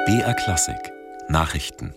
BR Klassik Nachrichten.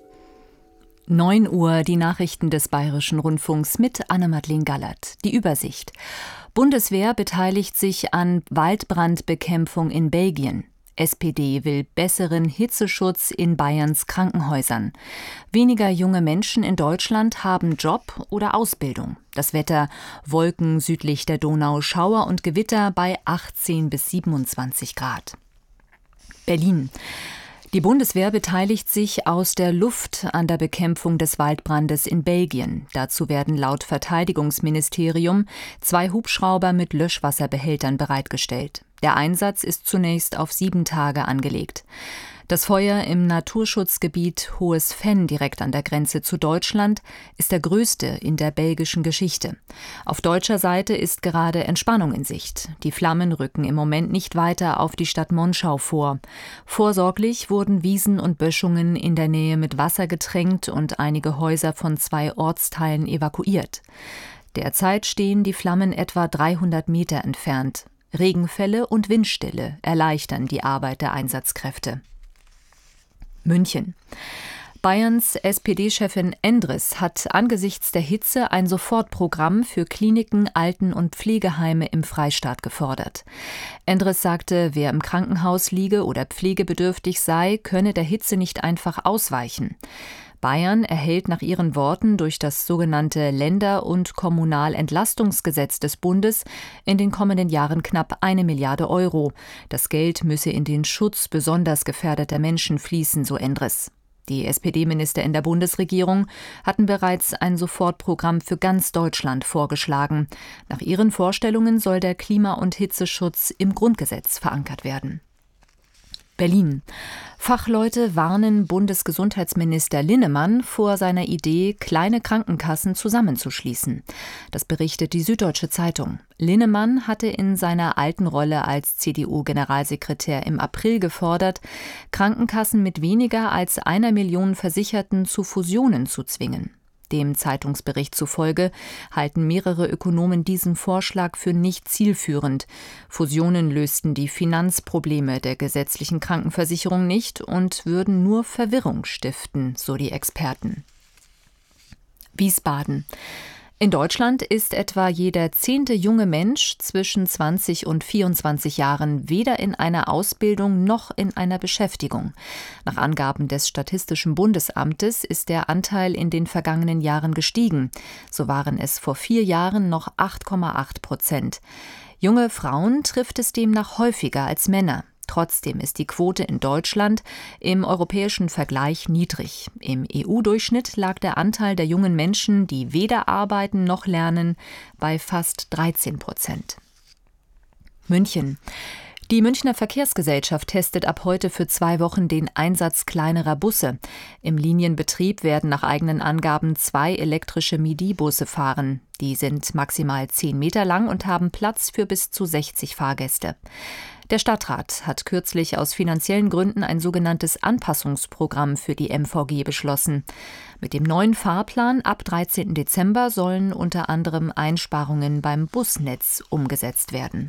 9 Uhr, die Nachrichten des Bayerischen Rundfunks mit Anne-Madeleine Gallert. Die Übersicht. Bundeswehr beteiligt sich an Waldbrandbekämpfung in Belgien. SPD will besseren Hitzeschutz in Bayerns Krankenhäusern. Weniger junge Menschen in Deutschland haben Job oder Ausbildung. Das Wetter: Wolken südlich der Donau, Schauer und Gewitter bei 18 bis 27 Grad. Berlin. Die Bundeswehr beteiligt sich aus der Luft an der Bekämpfung des Waldbrandes in Belgien. Dazu werden laut Verteidigungsministerium 2 Hubschrauber mit Löschwasserbehältern bereitgestellt. Der Einsatz ist zunächst auf 7 Tage angelegt. Das Feuer im Naturschutzgebiet Hohes Venn direkt an der Grenze zu Deutschland ist der größte in der belgischen Geschichte. Auf deutscher Seite ist gerade Entspannung in Sicht. Die Flammen rücken im Moment nicht weiter auf die Stadt Monschau vor. Vorsorglich wurden Wiesen und Böschungen in der Nähe mit Wasser getränkt und einige Häuser von 2 Ortsteilen evakuiert. Derzeit stehen die Flammen etwa 300 Meter entfernt. Regenfälle und Windstille erleichtern die Arbeit der Einsatzkräfte. München. Bayerns SPD-Chefin Endres hat angesichts der Hitze ein Sofortprogramm für Kliniken, Alten- und Pflegeheime im Freistaat gefordert. Endres sagte, wer im Krankenhaus liege oder pflegebedürftig sei, könne der Hitze nicht einfach ausweichen. Bayern erhält nach ihren Worten durch das sogenannte Länder- und Kommunalentlastungsgesetz des Bundes in den kommenden Jahren knapp 1 Milliarde Euro. Das Geld müsse in den Schutz besonders gefährdeter Menschen fließen, so Endres. Die SPD-Minister in der Bundesregierung hatten bereits ein Sofortprogramm für ganz Deutschland vorgeschlagen. Nach ihren Vorstellungen soll der Klima- und Hitzeschutz im Grundgesetz verankert werden. Berlin. Fachleute warnen Bundesgesundheitsminister Linnemann vor seiner Idee, kleine Krankenkassen zusammenzuschließen. Das berichtet die Süddeutsche Zeitung. Linnemann hatte in seiner alten Rolle als CDU-Generalsekretär im April gefordert, Krankenkassen mit weniger als 1 Million Versicherten zu Fusionen zu zwingen. Dem Zeitungsbericht zufolge halten mehrere Ökonomen diesen Vorschlag für nicht zielführend. Fusionen lösten die Finanzprobleme der gesetzlichen Krankenversicherung nicht und würden nur Verwirrung stiften, so die Experten. Wiesbaden. In Deutschland ist etwa jeder 10. junge Mensch zwischen 20 und 24 Jahren weder in einer Ausbildung noch in einer Beschäftigung. Nach Angaben des Statistischen Bundesamtes ist der Anteil in den vergangenen Jahren gestiegen. So waren es vor 4 Jahren noch 8,8%. Junge Frauen trifft es demnach häufiger als Männer. Trotzdem ist die Quote in Deutschland im europäischen Vergleich niedrig. Im EU-Durchschnitt lag der Anteil der jungen Menschen, die weder arbeiten noch lernen, bei fast 13%. München. Die Münchner Verkehrsgesellschaft testet ab heute für 2 Wochen den Einsatz kleinerer Busse. Im Linienbetrieb werden nach eigenen Angaben 2 elektrische Midi-Busse fahren. Die sind maximal 10 Meter lang und haben Platz für bis zu 60 Fahrgäste. Der Stadtrat hat kürzlich aus finanziellen Gründen ein sogenanntes Anpassungsprogramm für die MVG beschlossen. Mit dem neuen Fahrplan ab 13. Dezember sollen unter anderem Einsparungen beim Busnetz umgesetzt werden.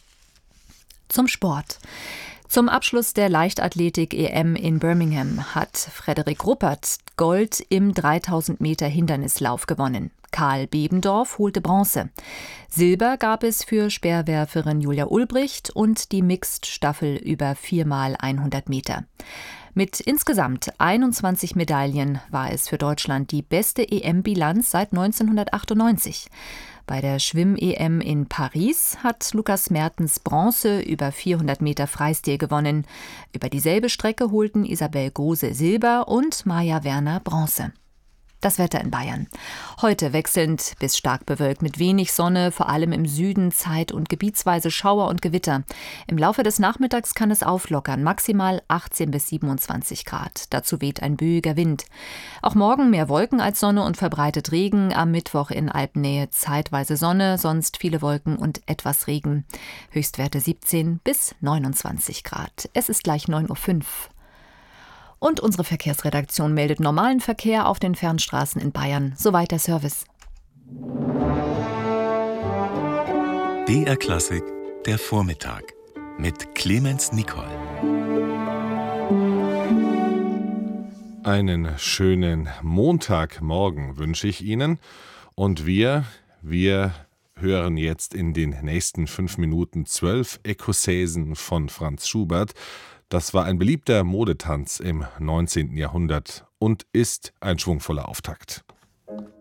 Zum Sport. Zum Abschluss der Leichtathletik-EM in Birmingham hat Frederik Ruppert Gold im 3000 Meter Hindernislauf gewonnen. Karl Bebendorf holte Bronze. Silber gab es für Speerwerferin Julia Ulbricht und die Mixed-Staffel über 4x100 Meter. Mit insgesamt 21 Medaillen war es für Deutschland die beste EM-Bilanz seit 1998. Bei der Schwimm-EM in Paris hat Lukas Mertens Bronze über 400 Meter Freistil gewonnen. Über dieselbe Strecke holten Isabel Gose Silber und Maja Werner Bronze. Das Wetter in Bayern. Heute wechselnd bis stark bewölkt mit wenig Sonne, vor allem im Süden zeit- und gebietsweise Schauer und Gewitter. Im Laufe des Nachmittags kann es auflockern, maximal 18 bis 27 Grad. Dazu weht ein böiger Wind. Auch morgen mehr Wolken als Sonne und verbreitet Regen. Am Mittwoch in Alpennähe zeitweise Sonne, sonst viele Wolken und etwas Regen. Höchstwerte 17 bis 29 Grad. Es ist gleich 9:05 Uhr. Und unsere Verkehrsredaktion meldet normalen Verkehr auf den Fernstraßen in Bayern. Soweit der Service. BR Klassik, der Vormittag mit Clemens Nicol. Einen schönen Montagmorgen wünsche ich Ihnen. Und wir hören jetzt in den nächsten 5 Minuten 12 Ekossäsen von Franz Schubert. Das war ein beliebter Modetanz im 19. Jahrhundert und ist ein schwungvoller Auftakt.